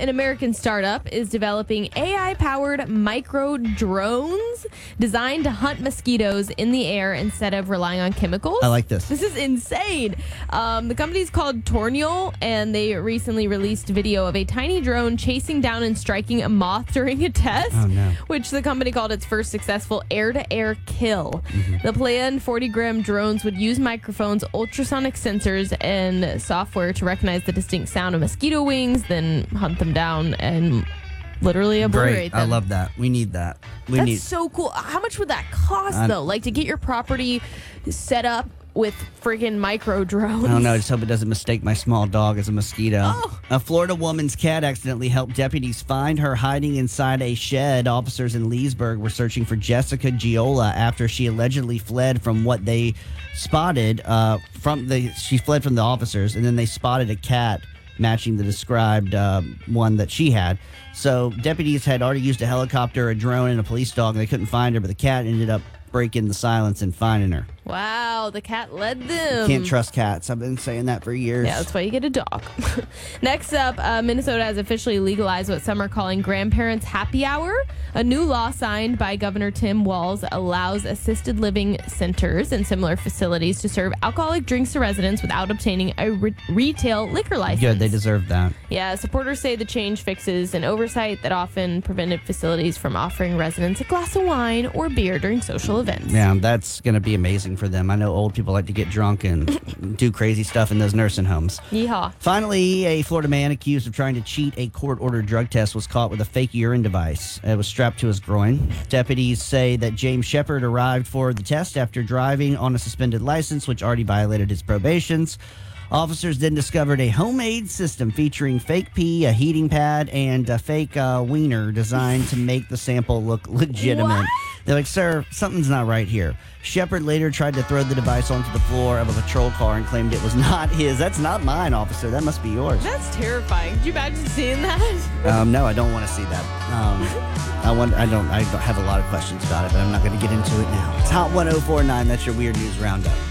an American startup is developing AI-powered micro drones designed to hunt mosquitoes in the air instead of relying on chemicals. I like this. This is insane. The company's called Tornial, and they recently released video of a tiny drone chasing down and striking a moth during a test, which the company called its first successful air-to-air kill. The planned 40-gram drones would use microphones, ultrasonic sensors, and software to recognize the distinct sound of mosquito wings, then hunt them down and literally obliterate them. I love that. We need that. That's so cool. How much would that cost, though? Like, to get your property set up with friggin' micro drones? I don't know. I just hope it doesn't mistake my small dog as a mosquito. Oh. A Florida woman's cat accidentally helped deputies find her hiding inside a shed. Officers in Leesburg were searching for Jessica Giola after she allegedly fled from what they spotted. She fled from the officers, and then they spotted a cat matching the described one that she had. So deputies had already used a helicopter, a drone, and a police dog, and they couldn't find her, but the cat ended up breaking the silence and finding her. Wow, the cat led them. Can't trust cats. I've been saying that for years. Yeah, that's why you get a dog. Next up, Minnesota has officially legalized what some are calling grandparents' happy hour. A new law signed by Governor Tim Walz allows assisted living centers and similar facilities to serve alcoholic drinks to residents without obtaining a retail liquor license. Good, they deserve that. Yeah, supporters say the change fixes an oversight that often prevented facilities from offering residents a glass of wine or beer during social events. Yeah, that's going to be amazing for them. I know old people like to get drunk and do crazy stuff in those nursing homes. Yeehaw. Finally, a Florida man accused of trying to cheat a court-ordered drug test was caught with a fake urine device. It was strapped to his groin. Deputies say that James Shepard arrived for the test after driving on a suspended license, which already violated his probations. Officers then discovered a homemade system featuring fake pee, a heating pad, and a fake wiener designed to make the sample look legitimate. What? They're like, sir, something's not right here. Shepard later tried to throw the device onto the floor of a patrol car and claimed it was not his. That's not mine, officer. That must be yours. That's terrifying. Could you imagine seeing that? No, I don't want to see that. I don't have a lot of questions about it, but I'm not going to get into it now. It's Hot 104.9. That's your Weird News Roundup.